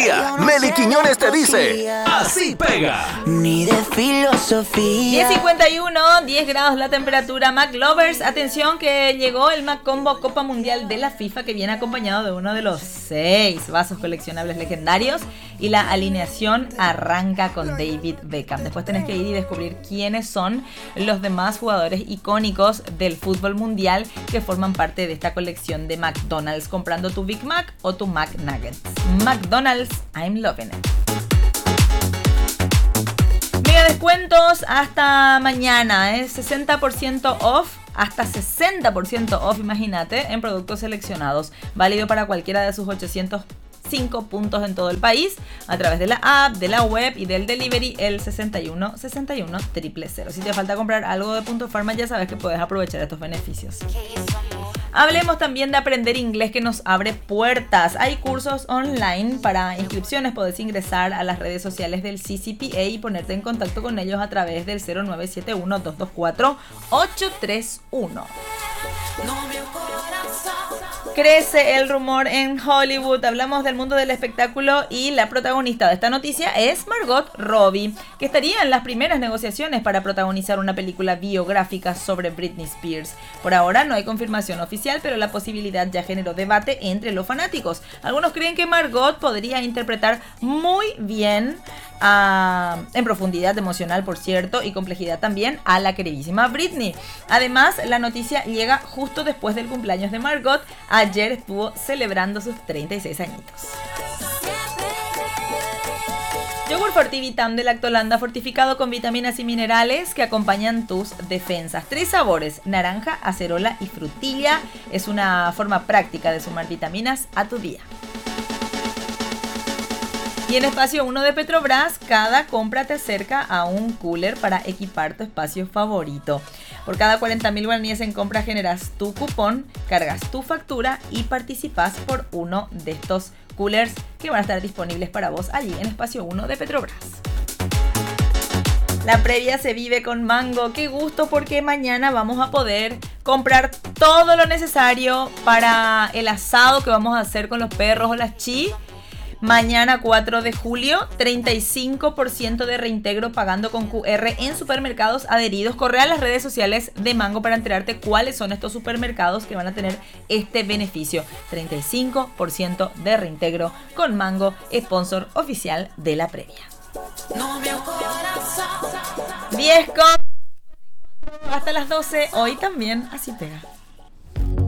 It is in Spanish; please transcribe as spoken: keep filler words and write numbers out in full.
día. Meli Quiñones te dice, así pega. Ni de filosofía. diez cincuenta y uno, diez grados la temperatura. Mac Lovers, atención que llegó el Mac Combo Copa Mundial de la FIFA, que viene acompañado de uno de los seis vasos coleccionables legendarios, y la alineación arranca con David Beckham. Después tenés que ir y descubrir quiénes son los demás jugadores icónicos del fútbol mundial que forman parte de esta colección de McDonald's, comprando tu Big Mac o tu McNuggets. McDonald's, I'm loving it. Mega descuentos hasta mañana, ¿eh? sesenta por ciento off, hasta sesenta por ciento off, imagínate, en productos seleccionados. Válido para cualquiera de sus ochocientos cinco puntos en todo el país, a través de la app, de la web y del delivery, el sesenta y uno sesenta y uno cero cero cero. Si te falta comprar algo de Punto Pharma, ya sabes que puedes aprovechar estos beneficios. Hablemos también de aprender inglés, que nos abre puertas. Hay cursos online para inscripciones. Podés ingresar a las redes sociales del C C P A y ponerte en contacto con ellos a través del cero nueve siete uno, dos dos cuatro, ocho tres uno. Crece el rumor en Hollywood. Hablamos del mundo del espectáculo y la protagonista de esta noticia es Margot Robbie, que estaría en las primeras negociaciones para protagonizar una película biográfica sobre Britney Spears. Por ahora no hay confirmación oficial, pero la posibilidad ya generó debate entre los fanáticos. Algunos creen que Margot podría interpretar muy bien, Uh, en profundidad emocional, por cierto, y complejidad también, a la queridísima Britney. Además, la noticia llega justo después del cumpleaños de Margot. Ayer estuvo celebrando sus treinta y seis añitos. Yogur Fortivitam de Lactolanda, fortificado con vitaminas y minerales que acompañan tus defensas. Tres sabores: naranja, acerola y frutilla. Es una forma práctica de sumar vitaminas a tu día. Y en Espacio uno de Petrobras, cada compra te acerca a un cooler para equipar tu espacio favorito. Por cada cuarenta mil guaraníes en compra generas tu cupón, cargas tu factura y participas por uno de estos coolers que van a estar disponibles para vos allí en Espacio uno de Petrobras. La previa se vive con Mango. Qué gusto, porque mañana vamos a poder comprar todo lo necesario para el asado que vamos a hacer con los perros o las chi. Mañana cuatro de julio, treinta y cinco por ciento de reintegro pagando con Q R en supermercados adheridos. Corre a las redes sociales de Mango para enterarte cuáles son estos supermercados que van a tener este beneficio. treinta y cinco por ciento de reintegro con Mango, sponsor oficial de la previa. diez con hasta las doce, hoy también así pega.